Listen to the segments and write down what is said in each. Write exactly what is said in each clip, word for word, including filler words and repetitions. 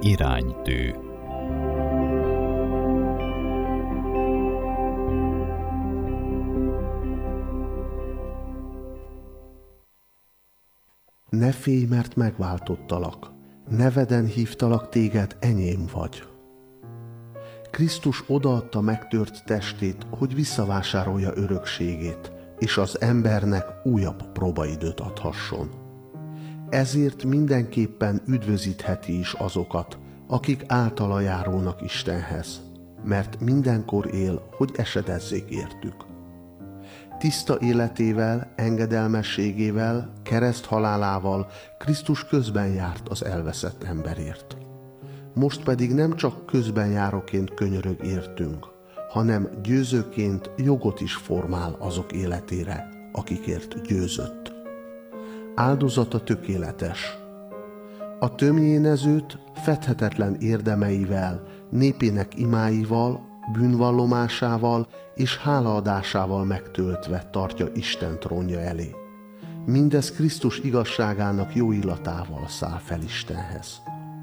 Iránytű. Ne félj, mert megváltottalak, neveden hívtalak téged, enyém vagy. Krisztus odaadta megtört testét, hogy visszavásárolja örökségét, és az embernek újabb próbaidőt adhasson. Ezért mindenképpen üdvözítheti is azokat, akik általa járulnak Istenhez, mert mindenkor él, hogy esedezzék értük. Tiszta életével, engedelmességével, kereszt halálával Krisztus közben járt az elveszett emberért. Most pedig nem csak közben járóként könyörög értünk, hanem győzőként jogot is formál azok életére, akikért győzött. Áldozata tökéletes. A tömjénezőt fedhetetlen érdemeivel, népének imáival, bűnvallomásával és hálaadásával megtöltve tartja Isten trónja elé. Mindez Krisztus igazságának jó illatával száll fel Istenhez.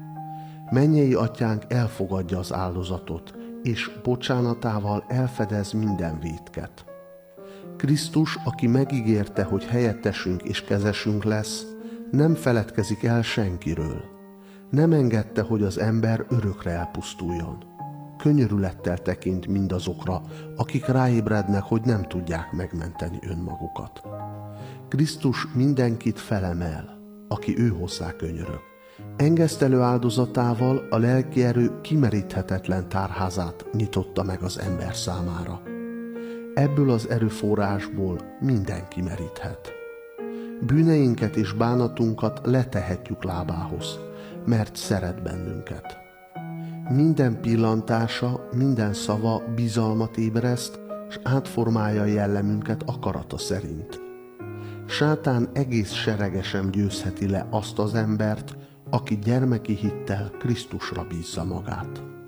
Mennyei Atyánk elfogadja az áldozatot, és bocsánatával elfedez minden vétket. Krisztus, aki megígérte, hogy helyettesünk és kezesünk lesz, nem feledkezik el senkiről. Nem engedte, hogy az ember örökre elpusztuljon. Könyörülettel tekint mindazokra, akik ráébrednek, hogy nem tudják megmenteni önmagukat. Krisztus mindenkit felemel, aki ő hozzá könyörög. Engesztelő áldozatával a lelki erő kimeríthetetlen tárházát nyitotta meg az ember számára. Ebből az erőforrásból mindenki meríthet. Bűneinket és bánatunkat letehetjük lábához, mert szeret bennünket. Minden pillantása, minden szava bizalmat ébreszt, és átformálja jellemünket akarata szerint. Sátán egész serege sem győzheti le azt az embert, aki gyermeki hittel Krisztusra bízza magát.